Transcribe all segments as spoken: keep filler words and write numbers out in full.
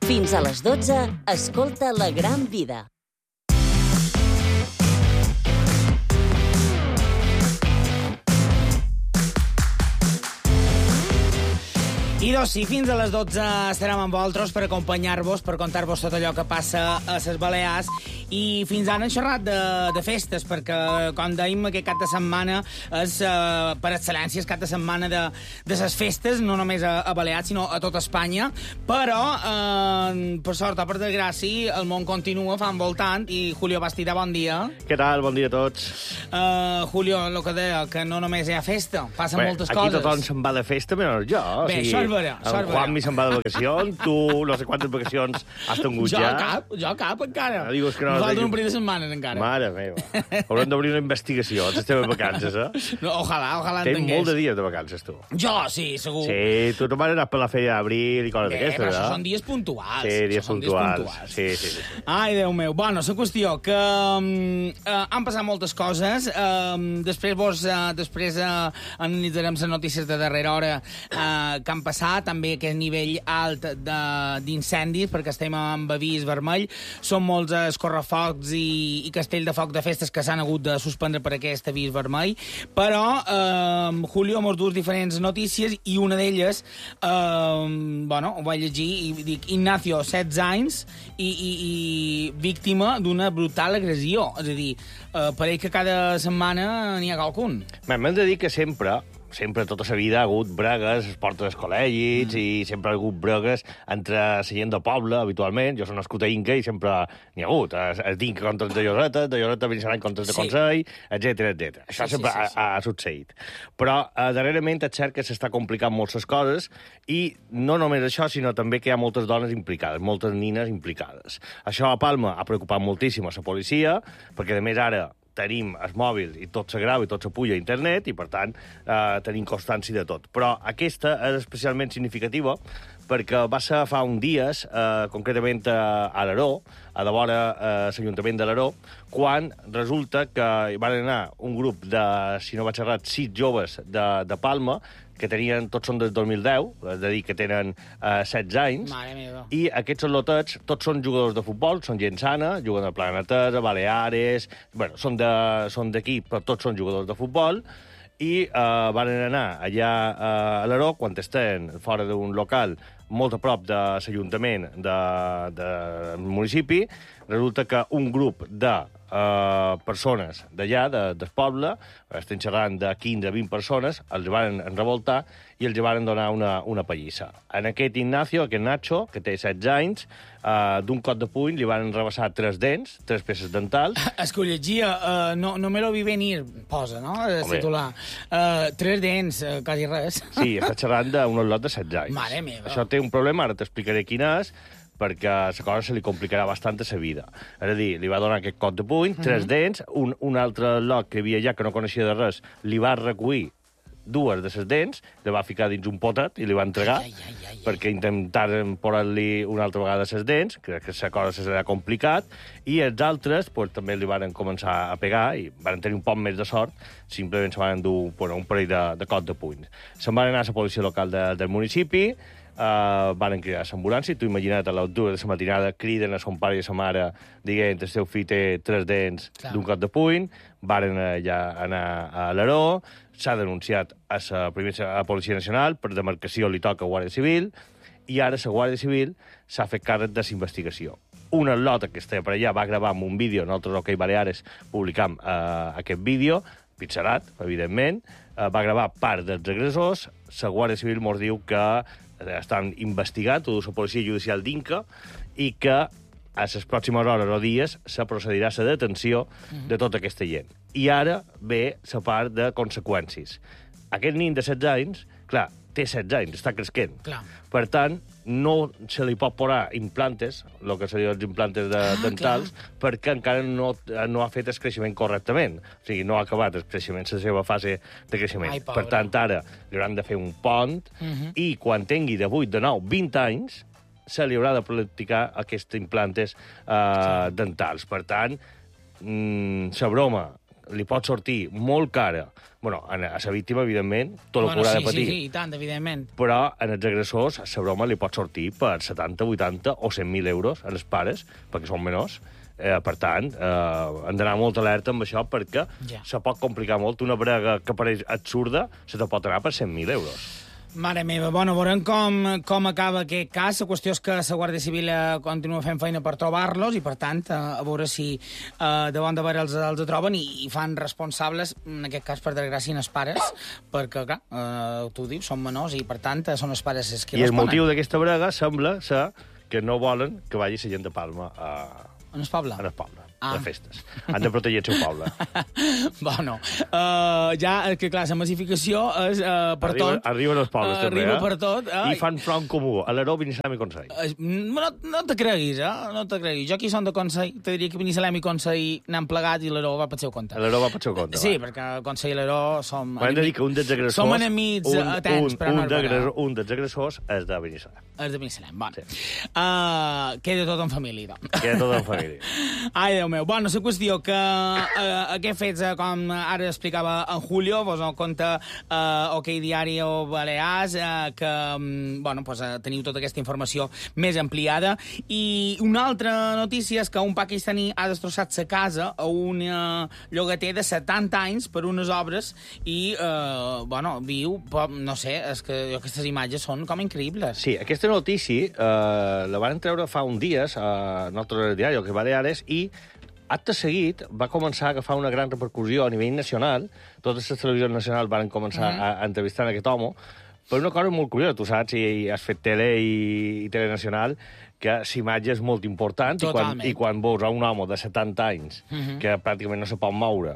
Fins a les dotze, escolta La Gran Vida. I doncs sí, fins a les dotze estarem amb vosaltres per acompanyar-vos, per contar-vos tot allò que passa a les Balears. I fins ara hem xerrat de, de festes, perquè, com dèiem, aquest cap de setmana és, eh, per excel·lència, és cap de setmana de, de les festes, no només a, a Balears, sinó a tota Espanya. Però, eh, per sort o per desgràcia, el món continua, fa envoltant. I Julio Bastida, bon dia. Què tal? Bon dia a tots. Uh, Julio, el que deia, que no només hi ha festa, passen Bé, moltes aquí coses. Aquí tothom se'n va de festa, menys jo. Bé, o sigui, això és vera, això és el vera. Juanmi se'n va de vacacions, tu no sé quantes vacacions has tingut Jo ja. cap, jo cap encara. No digues que no. Em falten que... un parell de setmanes encara. Mare meva. Haurem d'obrir una investigació, les teves vacances, eh? No, ojalà, ojalà Tens entengués. molt de dies de vacances, tu. Jo, sí, segur. Sí, tu te'n vas anar per la feria d'abril i coses Bé, d'aquestes, però eh? això són dies puntuals. Sí, dies Això són puntuals. puntuals. Sí, sí, sí, sí. Ai, Déu meu. Bueno, la qüestió que um, uh, han passat moltes coses. Um, després vos, uh, després uh, analitzarem les notícies de darrera hora uh, que han passat, també aquest nivell alt d'incendis, perquè estem amb avís vermell. Són molts escorrefocs i, i castell de foc de festes que s'han hagut de suspendre per aquest avís vermell. Però, uh, Julio, mos dus diferents notícies i una d'elles, uh, bueno, ho vaig llegir i dic, Ignacio, setze anys i, i, i víctima d'una brutal agressió. És a dir, uh, pareix que cada setmana n'hi ha qualcun. M'hem de dir que sempre, sempre tota la vida ha hagut bregues, es porta dels col·legis, mm. i sempre ha hagut bregues entre la gent del poble, habitualment. Jo soc nascut a Inca i sempre n'hi ha hagut. Es, es d'Inca contra els de Lloreta, de Lloreta vençaran contra els de Sí. Consell, etcètera, etcètera. Això Sí, sempre sí, sí, sí. Ha, ha succeït. Però eh, darrerament és cert que s'està complicant molt les coses i no només això, sinó també que hi ha moltes dones implicades, moltes nines implicades. Això a Palma ha preocupat moltíssim a la policia, perquè a més ara tenim els mòbils i tot se grava i tot se puja a internet i, per tant, eh, tenim constància de tot. Però aquesta és especialment significativa perquè va ser fa uns dies, eh, concretament a Alaró, a de vora eh, l'Ajuntament de Alaró, quan resulta que hi van anar un grup de, si no vaig errat, sis joves de, de Palma, que tenien, tots són del dos mil deu, és a dir, que tenen eh, setze anys, Mare meva. i aquests lotets, tots són jugadors de futbol, són gent sana, juguen a Planetesa, Baleares, bueno, són de- són d'aquí, però tots són jugadors de futbol, i eh, van anar allà eh, a l'Aró, quan estan fora d'un local molt a prop de l'Ajuntament de, de, del municipi, resulta que un grup de eh, persones d'allà, de, del poble, estem xerrant de quinze a vint persones, els van revoltar i els van donar una, una pallissa. En aquest Ignacio, aquest Nacho, que té setze anys, eh, d'un cop de puny li van rebassar tres dents, tres peces dentals. És que ho llegia, uh, no, no me lo vi venir, posa, no?, el Home. titular. Uh, tres dents, uh, quasi res. Sí, està xerrant d'un lot de setze anys. Mare meva. Això té un problema, ara t'explicaré quin és, perquè la cosa se li complicarà bastant a la vida. És a dir, li va donar aquest cop de puny, mm -hmm. tres dents, un, un altre lot que hi havia allà que no coneixia de res, li va recollir dues de les dents, le va ficar dins un potet i li va entregar, Ai, ai, ai, ai. perquè intentaren posar-li una altra vegada les dents, que, que la cosa serà complicat, i els altres pues, també li van començar a pegar i van tenir un poc més de sort, simplement se van endur bueno, un parell de, de cop de punys. Se'n van anar a la policia local de, del municipi, Uh, van cridar a l'ambulància, tu imagina't a les dues de la matinada criden a son pare i a sa mare dient que el seu fill té tres dents d'un cop de puny, varen allà anar a l'Aró, s'ha denunciat a la primera a la Policia Nacional, per demarcació li toca a Guàrdia Civil, i ara la Guàrdia Civil s'ha fet càrrec de la investigació. Una lota que estava per allà va gravar amb un vídeo, nosaltres, OK Baleares, publicam uh, aquest vídeo, pixelat, evidentment, uh, va gravar part dels agressors, la Guàrdia Civil mos diu que estan investigant, tota la policia judicial d'Inca, i que a les pròximes hores o dies se procedirà a la detenció de tota aquesta gent. I ara ve la part de conseqüències. Aquest nin de setze anys, clar, té setze anys, està cresquent. Clar. Per tant, no se li pot posar implantes, el que serien els implantes de, Ah, dentals, perquè encara no, no ha fet el creixement correctament. O sigui, no ha acabat el creixement, la seva fase de creixement. Ai, pobre. Per tant, ara li hauran de fer un pont, Uh -huh. i quan tingui de vuit, de nou, vint anys, se li haurà de practicar aquests implantes eh, dentals. Per tant, mm, la broma li pot sortir molt cara, bueno, a la víctima, evidentment, tot el bueno, que haurà sí, de patir. Sí, sí, i tant, evidentment. Però en els agressors la broma li pot sortir per setanta, vuitanta o cent mil euros als pares, perquè són menors. Eh, per tant, eh, hem d'anar molt alerta amb això perquè ja. se pot complicar molt. Una brega que pareix absurda se te pot anar per cent mil euros. Mare meva, bueno, veurem com, com acaba aquest cas. La qüestió és que la Guàrdia Civil eh, continua fent feina per trobar-los i, per tant, eh, a veure si eh, de bon de veure els, els troben i, i fan responsables, en aquest cas, per desgràcia, els pares, perquè, clar, eh, tu dius, són menors i, per tant, són els pares els que I el responen. motiu d'aquesta brega sembla ser que no volen que vagi la gent de Palma a... En el poble? En el poble, ah. de festes. Han de protegir el seu poble. Bueno, uh, ja, és que clar, la massificació és uh, per Arriba, tot. Arriben els pobles, uh, també, arriba eh? per tot. Uh, I fan front comú, a l'Heró, Binissalem i Consell. Uh, no no te creguis, eh? No te creguis. Jo aquí som de Consell, te diria que Binissalem i Consell n'han plegat i l'Heró va pel seu compte. L'Heró va pel seu compte, Sí, va. perquè Consell i l'Heró som... Hem de dir que un dels agressors... Som enemics un, atents, un, però no un, és vera. un dels agressors és de Binissalem. És de Binissalem, bueno. Sí. Uh, queda tot en família, doncs. Queda tot en família. Ai, Déu meu. Bueno, la qüestió que eh, aquests fets, eh, com ara explicava en Julio, vos en compte eh, OK Diari o Balears, eh, que mm, bueno, pues, eh, teniu tota aquesta informació més ampliada. I una altra notícia és que un pakistaní ha destrossat sa casa a un eh, llogater de setanta anys per unes obres i, eh, bueno, viu, no sé, és que aquestes imatges són com increïbles. Sí, aquesta notícia eh, la van treure fa un dies a nostre diari, que Baleares, i acte seguit va començar a agafar una gran repercussió a nivell nacional. Totes les televisions nacionals van començar mm. a, a entrevistar aquest home, per una cosa molt curiosa. Tu saps, i has fet tele i, i tele nacional, que l'imatge és molt important, i quan, i quan veus a un home de setanta anys, mm -hmm. que pràcticament no se pot moure,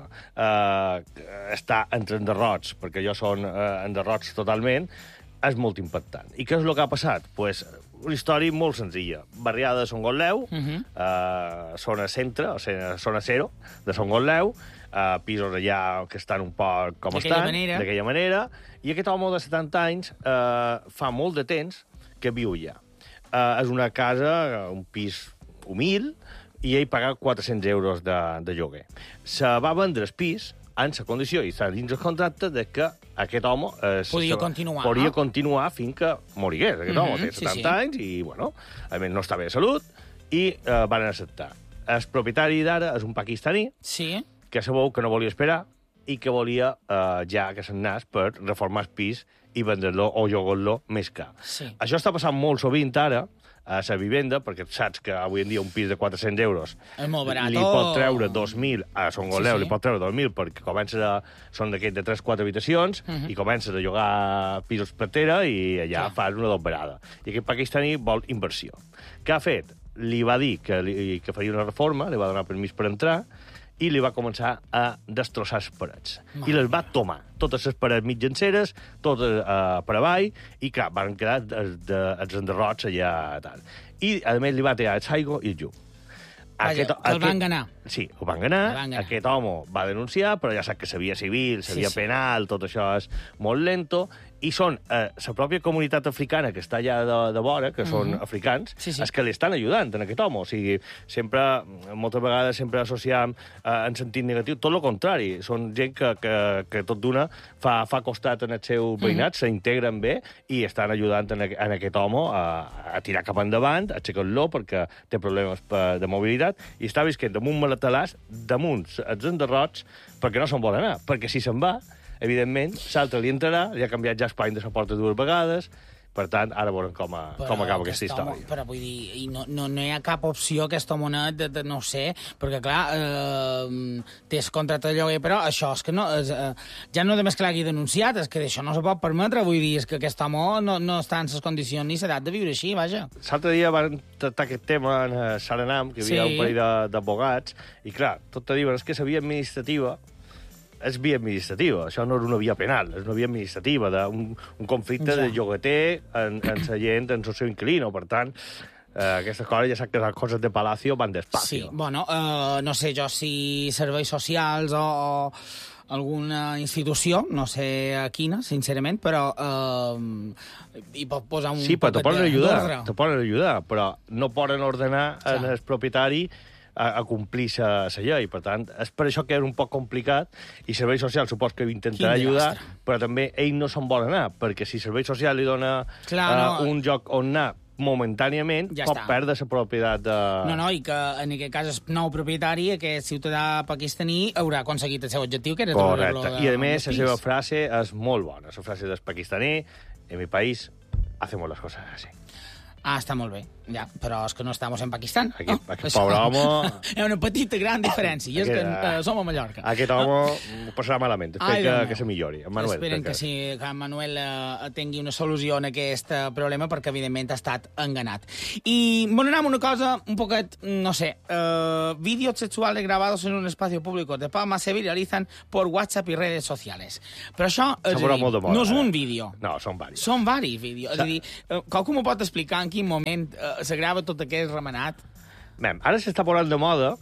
eh, està entre enderrots, perquè jo són eh, enderrots totalment, és molt impactant. I què és el que ha passat? Pues, una història molt senzilla. Barriada de Son Gotleu, uh -huh. eh, zona centre, o sigui, zona zero de Son Gotleu, eh, pisos allà que estan un poc com estan, d'aquella manera, i aquest home de setanta anys eh, fa molt de temps que viu allà. Eh, és una casa, un pis humil, i ell paga quatre-cents euros de, de lloguer. Se va vendre el pis en la condició, i està dins el contracte, de que aquest home... Eh, podia continuar, Podria no? continuar fins que morigués. Aquest mm -hmm, home té setanta sí, sí. anys i, bueno, a més no està bé de salut, i eh, van acceptar. El propietari d'ara és un pakistaní sí. que sabeu que no volia esperar i que volia eh, ja que se'n nas per reformar el pis i vendre-lo o llogar-lo més car. Sí. Això està passant molt sovint ara, a la vivenda, perquè saps que avui en dia un pis de quatre-cents euros és molt barat. li pot treure dos mil, a Son Gotleu sí, sí. li pot treure dos mil, perquè comences a... són d'aquests de tres quatre habitacions, uh -huh. i comences a llogar pisos per tera i allà sí. fas una doberada. I aquest pakistaní vol inversió. Què ha fet? Li va dir que, li, que faria una reforma, li va donar permís per entrar, i li va començar a destrossar les parets. Mal. I les va tomar. Totes les parets mitjanceres, totes uh, per avall, i clar, van quedar els, de, els enderrots allà tal. I, a més, li va tirar el saigo i el llum. Vaja, aquest, que el van ganar. Sí, ho van ganar. El van ganar. Aquest home va denunciar, però ja sap que sabia civil, sabia sí, sí. penal, tot això és molt lento, i són eh, la pròpia comunitat africana que està allà de, de vora, que són mm-hmm. africans, sí, sí. els que li estan ajudant en aquest home. O sigui, sempre, moltes vegades, sempre associem eh, en sentit negatiu. Tot el contrari. Són gent que, que, que tot d'una fa, fa costat en el seu veïnat, mm-hmm. s'integren bé i estan ajudant en, en aquest home a, a tirar cap endavant, a aixecar-lo perquè té problemes de mobilitat, i està visquent damunt maletalàs, damunt els enderrots, perquè no se'n vol anar. Perquè si se'n va, evidentment, l'altre li entrarà, li ha canviat ja espany de la porta dues vegades, per tant, ara veurem com, a, però com acaba aquesta història. Home, però vull dir, i no, no, no hi ha cap opció aquesta moneda, de, de, no ho sé, perquè clar, eh, tens contracte de lloguer, però això és que no, és, eh, ja no només que l'hagi denunciat, és que d'això no se pot permetre, vull dir, és que aquest home no, no està en les condicions ni s'edat de viure així, vaja. L'altre dia van tractar aquest tema en Saranam, que hi havia sí. un parell d'advocats, i clar, tot te diuen, és que la via administrativa és via administrativa, això no és una via penal, és una via administrativa, d'un un conflicte ja. de llogater en, en la gent, en el seu inquilino, per tant, eh, aquestes coses, ja saps que les coses de Palacio van despacio. Sí, bueno, eh, no sé jo si serveis socials o, o alguna institució, no sé a quina, sincerament, però eh, hi pot posar un sí, però te poden d'ordre. ajudar, te poden ajudar, però no poden ordenar en el propietari a, a complir la llei. Per tant, és per això que era un poc complicat i Serveis Socials supos que intentarà ajudar, però també ell no se'n vol anar, perquè si Serveis Socials li dona Clar, uh, no. un lloc on anar momentàniament, ja pot està. Perdre la propietat de... No, no, i que en aquest cas el nou propietari, aquest ciutadà pakistaní, haurà aconseguit el seu objectiu, que era... Correcte, i a més la seva frase és molt bona. La frase del pakistaní, en mi país hacemos las cosas así. Ah, està molt bé, ja, però és que no estamos en Pakistan. Aquest, no? aquest pobre home... Hi ha una petita gran diferència, i és que uh, som a Mallorca. Aquest home ho passarà malament, espero que, que se millori. En Manuel, Esperen que, que, sí, que en Manuel uh, tingui una solució en aquest uh, problema, perquè evidentment ha estat enganat. I bueno, anem una cosa un poquet, no sé, uh, vídeos sexuales grabados en un espacio público de Palma se viralizan por WhatsApp i redes sociales. Però això és dir, moda, no és un vídeo. No, són varis. Són varis vídeos. És a dir, uh, qualcú m'ho pot explicar en quin moment uh, se grava tot aquest remenat? Bé, ara s'està posant de moda.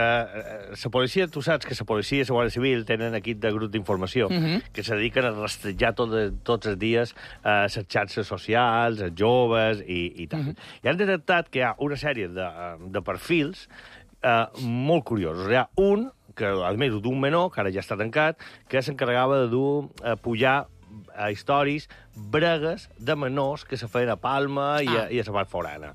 Eh, la policia, tu saps que la policia i la Guàrdia Civil tenen equip de grup d'informació uh -huh. que se dediquen a rastrejar tot, tots els dies eh, les xarxes socials, els joves i, i tal. Uh -huh. I han detectat que hi ha una sèrie de, de perfils eh, molt curiosos. Hi ha un, que a més d'un menor, que ara ja està tancat, que s'encarregava de dur, eh, pujar a històries bregues de menors que se feien a Palma i a, ah. i a la part forana.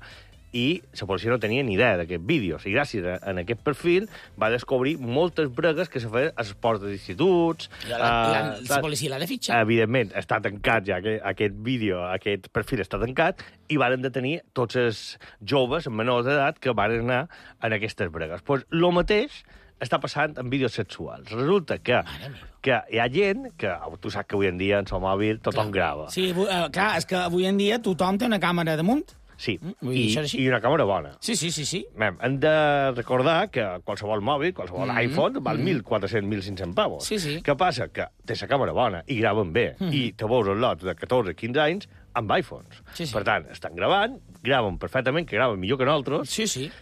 I la policia no tenia ni idea d'aquests vídeos. I gràcies a, a aquest perfil va descobrir moltes bregues que se feien a les portes d'instituts. La, la, uh, la policia l'ha de fitxar. Evidentment, està tancat ja aquest, aquest vídeo, aquest perfil està tancat, i van detenir tots els joves menors d'edat que van anar en aquestes bregues. Pues, lo mateix està passant amb vídeos sexuals. Resulta que, que hi ha gent que, tu saps que avui en dia en el mòbil tothom clar. grava. Sí, uh, clar, és que avui en dia tothom té una càmera damunt. Sí, mm, I, i una càmera bona. Sí, sí, sí. sí. Mem, hem de recordar que qualsevol mòbil, qualsevol mm -hmm. iPhone, val mm -hmm. mil quatre-cents mil cinc-cents pavos. Sí, sí. Què passa? Que té la càmera bona i graven bé. Mm -hmm. I te veus els lots de catorze quinze anys amb iPhones. Sí, sí. Per tant, estan gravant, graven perfectament, que graven millor que nosaltres. Sí, sí.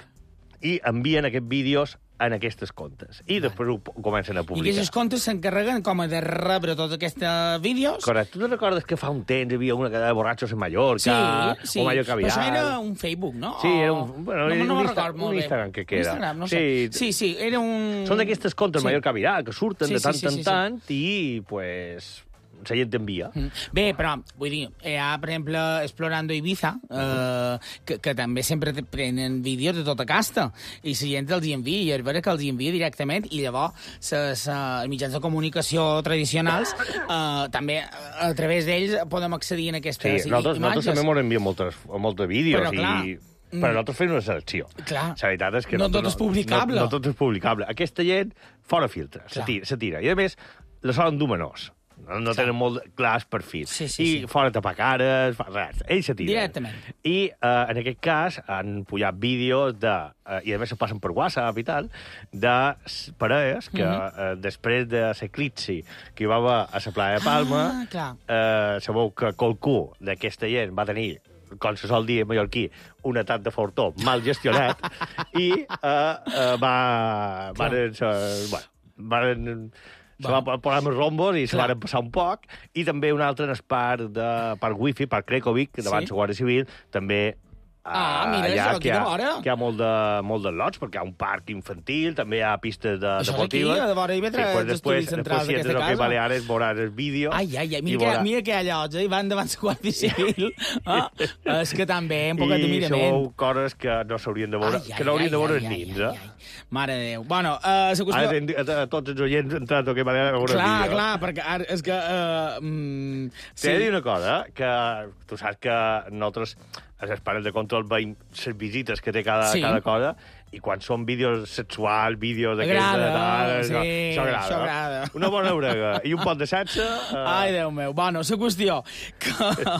I envien aquests vídeos en aquestes comptes. I després ho comencen a publicar. I aquests comptes s'encarreguen com a de rebre tots aquests vídeos. Correcte. Tu te recordes que fa un temps hi havia una cadena de borratxos en Mallorca? Sí, sí. O Mallorca Vial? Però això era un Facebook, no? Sí, era un, bueno, no, no, no un, Insta un Instagram que queda. Instagram, no sé. Sí, sí, sí era un... Són d'aquestes comptes sí. Mallorca Vial que surten sí, de tant sí, sí, en sí, tant sí. i, pues... la gent t'envia. Mm. Bé, però, vull dir, hi ha, per exemple, Explorando Ibiza, eh, que, que també sempre prenen vídeos de tota casta, i la gent els hi envia, i és vera que els hi envia directament, i llavors els mitjans de comunicació tradicionals eh, també, a través d'ells, podem accedir a aquestes sí, nosaltres, imatges. Nosaltres també m'enviem moltes, moltes vídeos, però, clar, i... Però nosaltres fem una selecció. Clar. La veritat és que... No tot és publicable. No, no tot és publicable. Aquesta gent, fora filtre, se tira, se tira. I, a més, la solen dur menors. No, no tenen molt clars perfils. Sí, sí, I sí. fora tapar cares, res. Ells se tiren. Directament. I, uh, en aquest cas, han pujat vídeos de... Uh, I, a més, se passen per WhatsApp i tal, de parelles que, mm -hmm. uh, després de l'eclipsi que hi va haver a la playa de Palma, ah, uh, sabeu que qualcú d'aquesta gent va tenir, com se sol dir en mallorquí, un atac de fortó mal gestionat, i uh, uh, va... Van, uh, bueno, van... Se va posar amb rombos i se van passar un poc. I també un altre en el parc, de, parc wifi, parc Rekovic, davant la Guàrdia Civil, també... Ah, mira, això, aquí de vora. Que hi ha molt de, molt de lots, perquè hi ha un parc infantil, també hi ha pistes de, això deportives. Això és aquí, de vora hi vetre els estudis centrals d'aquesta casa. Després, si ets de Baleares, veuràs el vídeo. Ai, ai, ai, mira, que, mira que hi ha llocs, eh? Van davant la Guàrdia Civil. Ah, és que també, un poquet de mirament. I sou coses que no s'haurien de veure, ai, ai, que no haurien de veure els nins, eh? Mare de Déu. Bueno, uh, la qüestió... Ara, a tots els oients entrat a Baleares a veure el vídeo. Clar, clar, perquè ara és que... Uh, mm, T'he de dir una cosa, que tu saps que nosaltres... els pares de control veiem les visites que té cada, sí. cada cosa, i quan són vídeos sexuals, vídeos d'aquesta... Agrada, sí, això agrada. Això agrada. Una bona brega i un pot de sexe... Uh... Ai, Déu meu. Bueno, la qüestió que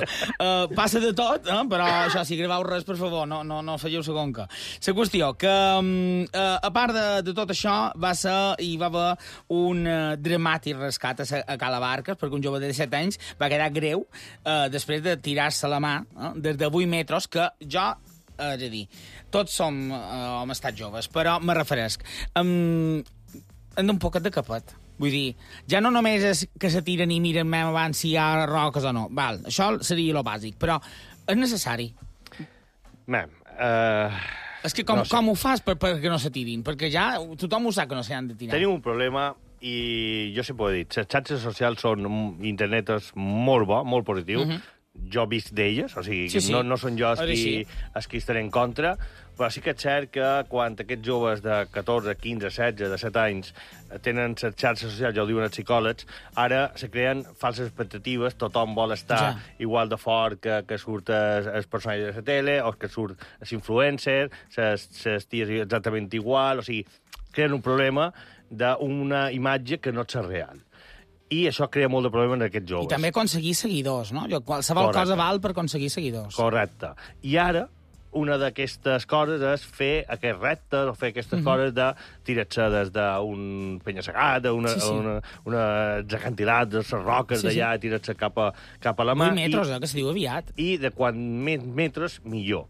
uh, passa de tot, eh? Però això, si graveu res, per favor, no, no, no falleu la conca. La qüestió que, uh, a part de, de tot això, va ser, hi va haver un uh, dramàtic rescat a, a Calabarques, perquè un jove de disset anys va quedar greu uh, després de tirar-se la mà eh? des de vuit metres, que jo... És a dir, tots som, uh, hem estat joves, però me referesc. Um, hem d'un poquet de capet. Vull dir, ja no només és que se tiren i miren més abans si hi ha roques o no. Val, això seria lo bàsic, però és necessari. Mem, uh, És que com, No sé. com ho fas per, perquè no se tirin? Perquè ja tothom ho sap que no s'han de tirar. Tenim un problema i jo sempre ho he dit, les xarxes socials són, internet és molt bo, molt positiu, uh -huh. jo visc d'elles, o sigui, Sí, sí. No, no són jo els Ara qui, sí. els qui estaré en contra, però sí que és cert que quan aquests joves de catorze, quinze, setze, disset anys tenen les xarxes socials, ja ho diuen els psicòlegs, ara se creen falses expectatives, tothom vol estar Ja. igual de fort que, que surt el, el personatge de la tele, o que surt l'influencer, les ties exactament igual, o sigui, creen un problema d'una imatge que no és real. I això crea molt de problema en aquests joves. I també aconseguir seguidors, no? Jo, qualsevol Correcte. cosa val per aconseguir seguidors. Correcte. I ara, una d'aquestes coses és fer aquests reptes o fer aquestes Mhm. coses de tirar-se des d'un penya-segat, una, Sí, sí. una, una acantilats de les roques Sí, sí. d'allà, tirar-se cap, a, cap a la mà. vuit metres, i, eh, que se diu aviat. I de quan més metres, millor.